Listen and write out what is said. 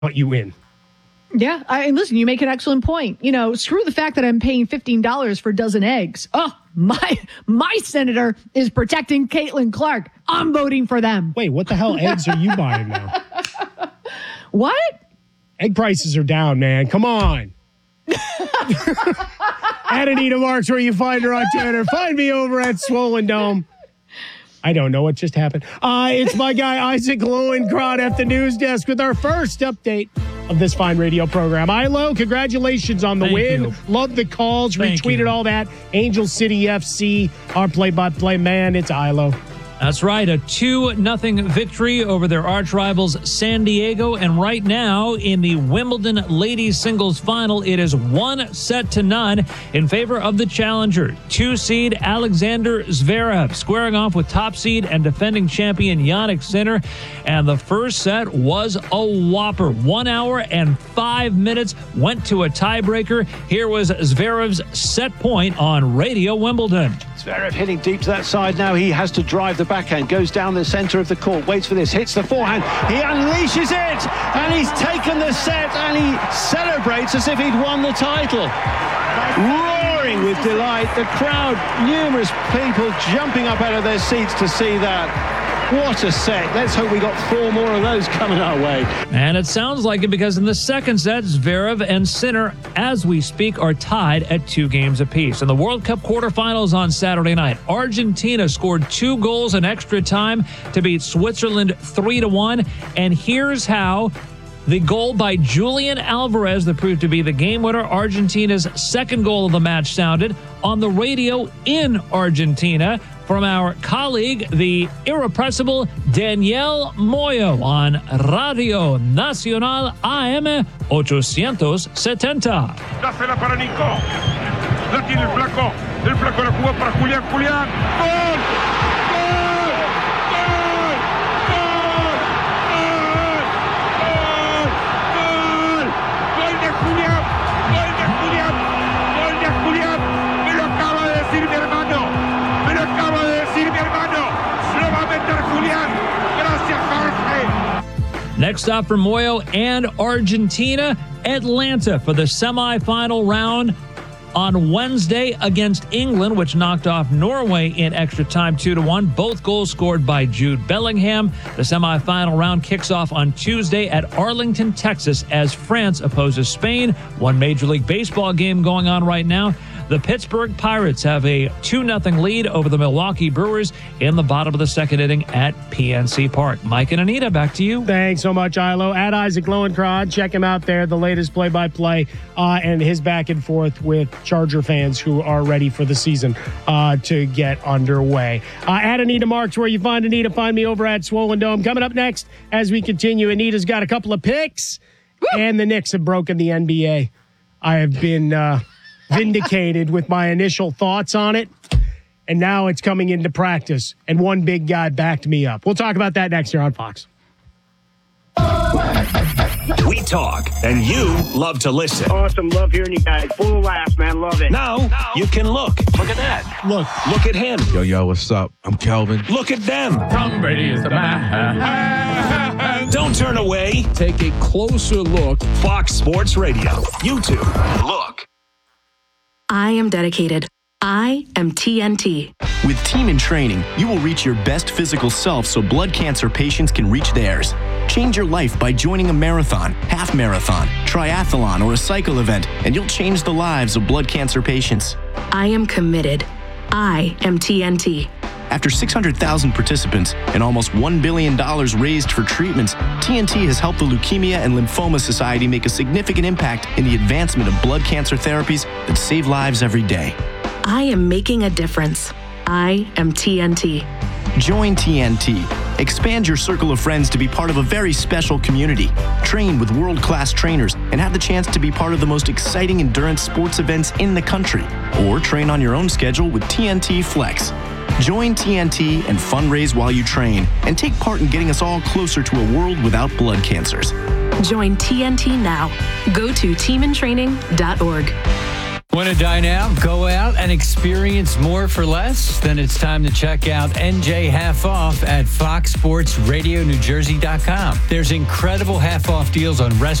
want you in. Yeah, and listen, you make an excellent point. Screw the fact that I'm paying $15 for a dozen eggs. Oh, my senator is protecting Caitlin Clark. I'm voting for them. Wait, what the hell eggs are you buying now? What? Egg prices are down, man. Come on. At Anita Marks, where you find her on Twitter. Find me over at Swollen Dome. I don't know what just happened. It's my guy, Isaac Lowenkron, at the news desk with our first update of this fine radio program. Ilo, congratulations on the win. You. Love the calls. Retweeted all that. Angel City FC, our play-by-play man. It's Ilo. That's right, a 2-0 victory over their arch rivals San Diego. And right now in the Wimbledon ladies singles final, it is 1-0 in favor of the challenger, 2-seed Alexander Zverev, squaring off with top seed and defending champion Jannik Sinner. And the first set was a whopper. 1 hour and 5 minutes, went to a tiebreaker. Here was Zverev's set point on Radio Wimbledon. Zverev hitting deep to that side now. He has to drive the backhand, goes down the center of the court, waits for this, hits the forehand. He unleashes it, and he's taken the set, and he celebrates as if he'd won the title. Roaring with delight. The crowd, numerous people jumping up out of their seats to see that. What a set. Let's hope we got 4 more of those coming our way. And it sounds like it, because in the second set, Zverev and Sinner, as we speak, are tied at 2 games apiece. In the World Cup quarterfinals on Saturday night, Argentina scored 2 goals in extra time to beat Switzerland 3-1. And here's how the goal by Julian Alvarez that proved to be the game winner, Argentina's second goal of the match, sounded on the radio in Argentina from our colleague, the irrepressible Daniel Moyo, on Radio Nacional AM 870. Dásela para Nico. La tiene el flaco. El flaco la jugó para Julián. Julián. ¡Gol! Next up for Moyo and Argentina, Atlanta for the semifinal round on Wednesday against England, which knocked off Norway in extra time 2-1. Both goals scored by Jude Bellingham. The semifinal round kicks off on Tuesday at Arlington, Texas, as France opposes Spain. One Major League Baseball game going on right now. The Pittsburgh Pirates have a 2-0 lead over the Milwaukee Brewers in the bottom of the second inning at PNC Park. Mike and Anita, back to you. Thanks so much, Ilo. At Isaac Lowenkron, check him out there, the latest play-by-play and his back and forth with Charger fans who are ready for the season to get underway. At Anita Marks, where you find Anita, find me over at Swollen Dome. Coming up next, as we continue, Anita's got a couple of picks, and the Knicks have broken the NBA. I have been vindicated with my initial thoughts on it, and now it's coming into practice, and one big guy backed me up. We'll talk about that next year on Fox. We talk, and you love to listen. Awesome. Love hearing you guys. Full of laughs, man. Love it. Now you can look. Look at that. Look at him. Yo, what's up? I'm Kelvin. Look at them. Tom Brady is the man. Don't turn away. Take a closer look. Fox Sports Radio. YouTube. Look. I am dedicated. I am TNT. With Team in Training, you will reach your best physical self so blood cancer patients can reach theirs. Change your life by joining a marathon, half marathon, triathlon, or a cycle event, and you'll change the lives of blood cancer patients. I am committed. I am TNT. After 600,000 participants and almost $1 billion raised for treatments, TNT has helped the Leukemia and Lymphoma Society make a significant impact in the advancement of blood cancer therapies that save lives every day. I am making a difference. I am TNT. Join TNT. Expand your circle of friends to be part of a very special community. Train with world-class trainers and have the chance to be part of the most exciting endurance sports events in the country. Or train on your own schedule with TNT Flex. Join TNT and fundraise while you train, and take part in getting us all closer to a world without blood cancers. Join TNT now. Go to teamintraining.org. Want to dine out, go out, and experience more for less? Then it's time to check out NJ Half Off at FoxSportsRadioNewJersey.com. There's incredible half-off deals on restaurants